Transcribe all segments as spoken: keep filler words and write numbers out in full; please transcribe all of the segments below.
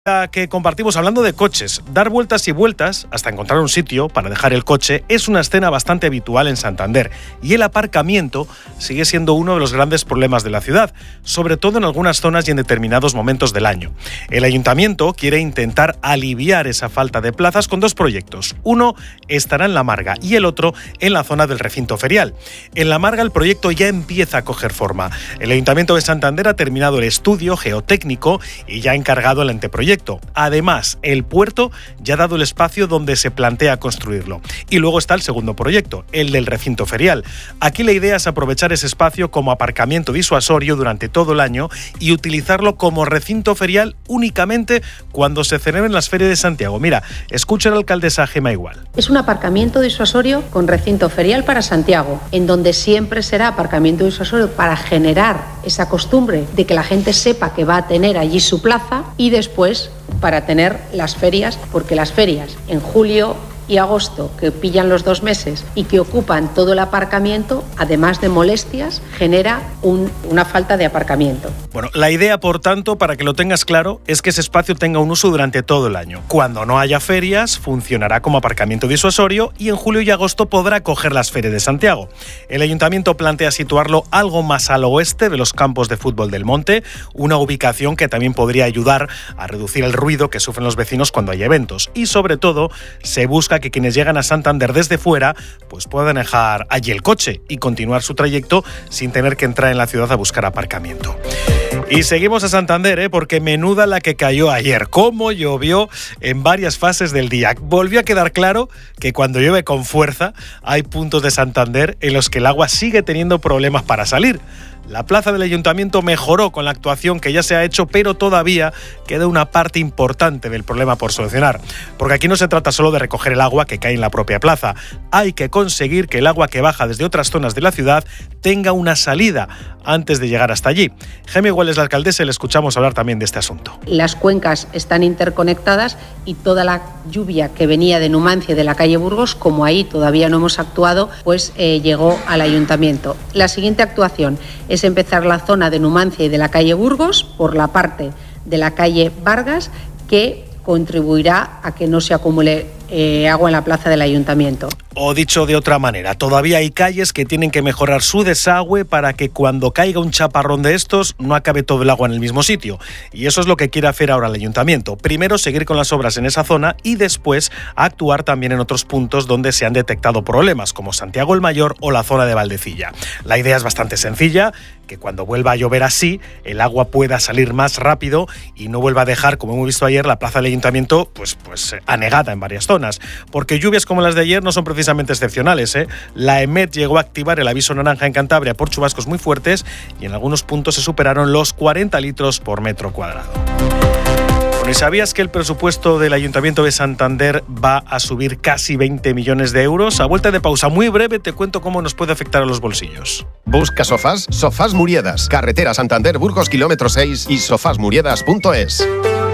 Que compartimos hablando de coches. Dar vueltas y vueltas hasta encontrar un sitio para dejar el coche es una escena bastante habitual en Santander, y el aparcamiento sigue siendo uno de los grandes problemas de la ciudad, sobre todo en algunas zonas y en determinados momentos del año. El ayuntamiento quiere intentar aliviar esa falta de plazas con dos proyectos. Uno estará en La Marga y el otro en la zona del recinto ferial. En La Marga el proyecto ya empieza a coger forma. El Ayuntamiento de Santander ha terminado el estudio geotécnico y ya ha encargado el anteproyecto. Además, el puerto ya ha dado el espacio donde se plantea construirlo. Y luego está el segundo proyecto, el del recinto ferial. Aquí la idea es aprovechar ese espacio como aparcamiento disuasorio durante todo el año y utilizarlo como recinto ferial únicamente cuando se celebren las ferias de Santiago. Mira, escucha a la alcaldesa Gema Igual. Es un aparcamiento disuasorio con recinto ferial para Santiago, en donde siempre será aparcamiento disuasorio para generar esa costumbre de que la gente sepa que va a tener allí su plaza, y después para tener las ferias, porque las ferias en julio y agosto, que pillan los dos meses y que ocupan todo el aparcamiento, además de molestias, genera un, una falta de aparcamiento. Bueno, la idea, por tanto, para que lo tengas claro, es que ese espacio tenga un uso durante todo el año. Cuando no haya ferias, funcionará como aparcamiento disuasorio y en julio y agosto podrá acoger las ferias de Santiago. El ayuntamiento plantea situarlo algo más al oeste de los campos de fútbol del Monte, una ubicación que también podría ayudar a reducir el ruido que sufren los vecinos cuando hay eventos. Y sobre todo, se busca que quienes llegan a Santander desde fuera pues puedan dejar allí el coche y continuar su trayecto sin tener que entrar en la ciudad a buscar aparcamiento. Y seguimos a Santander, ¿eh? porque menuda la que cayó ayer. Cómo llovió en varias fases del día. Volvió a quedar claro que cuando llueve con fuerza hay puntos de Santander en los que el agua sigue teniendo problemas para salir. La plaza del ayuntamiento mejoró con la actuación que ya se ha hecho, pero todavía queda una parte importante del problema por solucionar. Porque aquí no se trata solo de recoger el agua que cae en la propia plaza. Hay que conseguir que el agua que baja desde otras zonas de la ciudad tenga una salida antes de llegar hasta allí. Gema Igual es la alcaldesa y le escuchamos hablar también de este asunto. Las cuencas están interconectadas y toda la lluvia que venía de Numancia y de la calle Burgos, como ahí todavía no hemos actuado, pues eh, llegó al ayuntamiento. La siguiente actuación es empezar la zona de Numancia y de la calle Burgos por la parte de la calle Vargas, que contribuirá a que no se acumule eh, agua en la plaza del ayuntamiento. O dicho de otra manera, todavía hay calles que tienen que mejorar su desagüe para que cuando caiga un chaparrón de estos no acabe todo el agua en el mismo sitio. Y eso es lo que quiere hacer ahora el ayuntamiento. Primero seguir con las obras en esa zona y después actuar también en otros puntos donde se han detectado problemas, como Santiago el Mayor o la zona de Valdecilla. La idea es bastante sencilla, que cuando vuelva a llover así, el agua pueda salir más rápido y no vuelva a dejar, como hemos visto ayer, la plaza del ayuntamiento pues, pues anegada en varias zonas. Porque lluvias como las de ayer no son precisamente excepcionales, ¿eh? La EMET llegó a activar el aviso naranja en Cantabria por chubascos muy fuertes y en algunos puntos se superaron los cuarenta litros por metro cuadrado. Bueno, ¿y sabías que el presupuesto del Ayuntamiento de Santander va a subir casi veinte millones de euros? A vuelta de pausa muy breve te cuento cómo nos puede afectar a los bolsillos. Busca sofás, Sofás Muriedas, carretera Santander Burgos kilómetro seis y sofás muriedas punto es.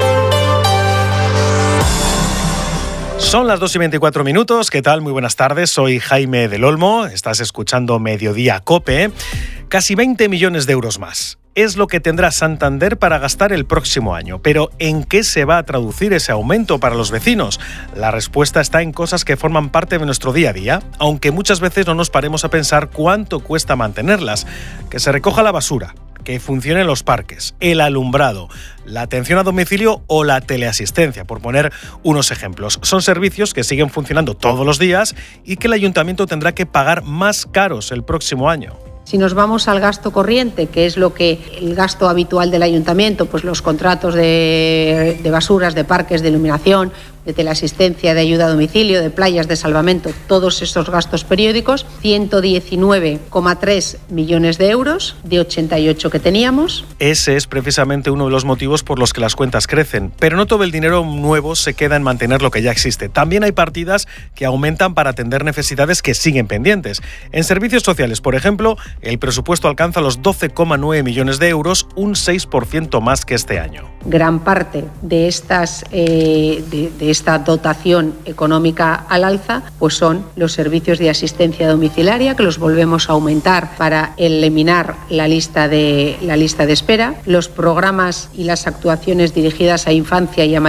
Son las dos y veinticuatro minutos. ¿Qué tal? Muy buenas tardes. Soy Jaime del Olmo. Estás escuchando Mediodía COPE. Casi veinte millones de euros más. Es lo que tendrá Santander para gastar el próximo año. Pero ¿en qué se va a traducir ese aumento para los vecinos? La respuesta está en cosas que forman parte de nuestro día a día, aunque muchas veces no nos paremos a pensar cuánto cuesta mantenerlas. Que se recoja la basura, que funcionen los parques, el alumbrado, la atención a domicilio o la teleasistencia, por poner unos ejemplos. Son servicios que siguen funcionando todos los días y que el ayuntamiento tendrá que pagar más caros el próximo año. Si nos vamos al gasto corriente, que es lo que el gasto habitual del ayuntamiento, pues los contratos de, de basuras, de parques, de iluminación, de teleasistencia, de ayuda a domicilio, de playas, de salvamento, todos estos gastos periódicos, ciento diecinueve coma tres millones de euros de ochenta y ocho que teníamos. Ese es precisamente uno de los motivos por los que las cuentas crecen, pero no todo el dinero nuevo se queda en mantener lo que ya existe. También hay partidas que aumentan para atender necesidades que siguen pendientes. En servicios sociales, por ejemplo, el presupuesto alcanza los doce coma nueve millones de euros, un seis por ciento más que este año. Gran parte de estas, eh, de, de esta dotación económica al alza, pues son los servicios de asistencia domiciliaria, que los volvemos a aumentar para eliminar la lista de, la lista de espera, los programas y las actuaciones dirigidas a infancia y a